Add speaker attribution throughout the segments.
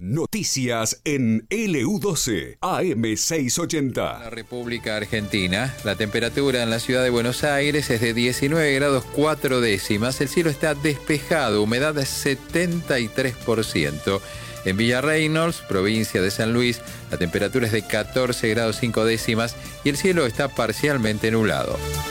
Speaker 1: Noticias en LU12 AM680.
Speaker 2: La República Argentina. La temperatura en la ciudad de Buenos Aires es de 19 grados 4 décimas. El cielo está despejado, humedad de 73%. En Villa Reynolds, provincia de San Luis, la temperatura es de 14 grados 5 décimas y el cielo está parcialmente nublado.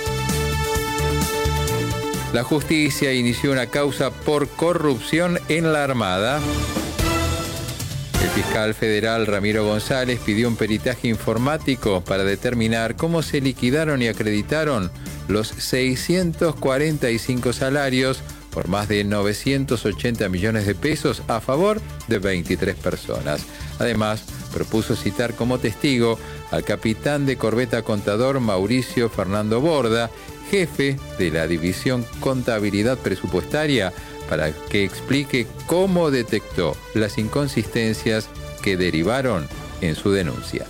Speaker 2: La justicia inició una causa por corrupción en la Armada. El fiscal federal Ramiro González pidió un peritaje informático para determinar cómo se liquidaron y acreditaron los 645 salarios por más de 980 millones de pesos a favor de 23 personas. Además, propuso citar como testigo al capitán de corbeta contador Mauricio Fernando Borda, jefe de la División Contabilidad Presupuestaria, para que explique cómo detectó las inconsistencias que derivaron en su denuncia.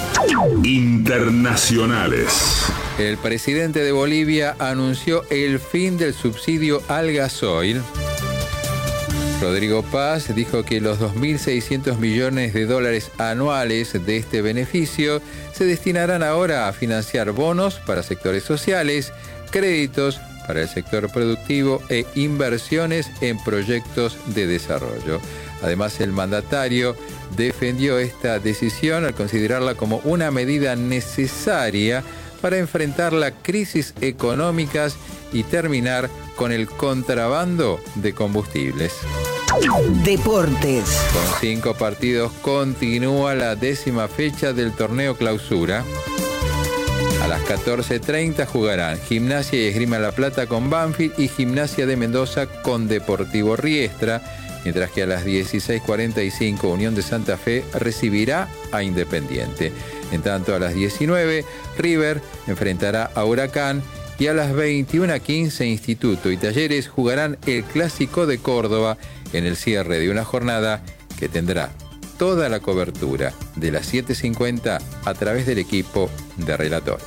Speaker 1: Internacionales.
Speaker 2: El presidente de Bolivia anunció el fin del subsidio al gasoil. Rodrigo Paz dijo que los 2.600 millones de dólares anuales de este beneficio se destinarán ahora a financiar bonos para sectores sociales, créditos para el sector productivo e inversiones en proyectos de desarrollo. Además, el mandatario defendió esta decisión al considerarla como una medida necesaria para enfrentar la crisis económicas y terminar con el contrabando de combustibles.
Speaker 3: Deportes.
Speaker 2: Con 5 partidos continúa la 10ª fecha del torneo Clausura. A las 14:30 jugarán Gimnasia y Esgrima La Plata con Banfield y Gimnasia de Mendoza con Deportivo Riestra, mientras que a las 16:45 Unión de Santa Fe recibirá a Independiente. En tanto, a las 19 River enfrentará a Huracán y a las 21:15 Instituto y Talleres jugarán el Clásico de Córdoba en el cierre de una jornada que tendrá toda la cobertura de las 7:50 a través del equipo de relatores.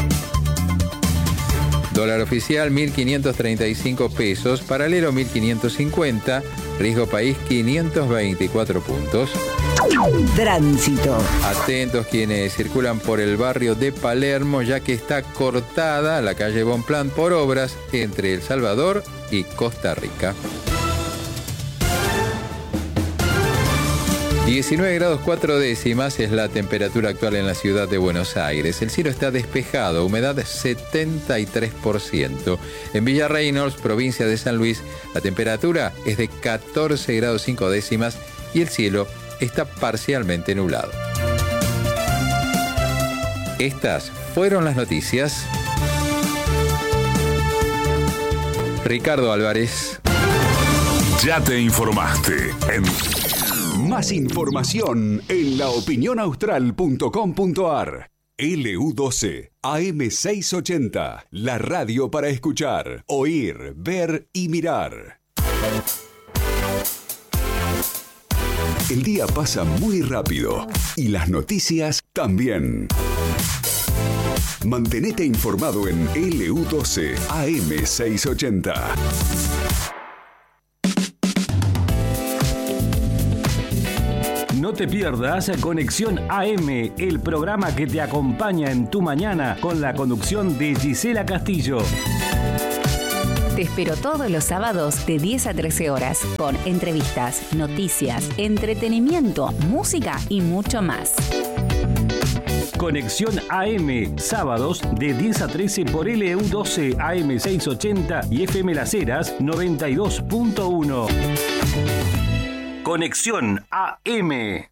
Speaker 2: Dólar oficial 1.535 pesos, paralelo 1.550, riesgo país 524 puntos.
Speaker 3: Tránsito.
Speaker 2: Atentos quienes circulan por el barrio de Palermo, ya que está cortada la calle Bonpland por obras entre El Salvador y Costa Rica. 19 grados 4 décimas es la temperatura actual en la ciudad de Buenos Aires. El cielo está despejado, humedad 73%. En Villa Reynolds, provincia de San Luis, la temperatura es de 14 grados 5 décimas y el cielo está parcialmente nublado. Estas fueron las noticias. Ricardo Álvarez.
Speaker 1: Ya te informaste. Más información en laopinionaustral.com.ar. LU12 AM680, la radio para escuchar, oír, ver y mirar. El día pasa muy rápido y las noticias también. Mantenete informado en LU12 AM680.
Speaker 4: No te pierdas Conexión AM, el programa que te acompaña en tu mañana con la conducción de Gisela Castillo.
Speaker 5: Te espero todos los sábados de 10 a 13 horas con entrevistas, noticias, entretenimiento, música y mucho más.
Speaker 4: Conexión AM, sábados de 10 a 13 por LU12 AM680 y FM Las Heras 92.1. Conexión AM.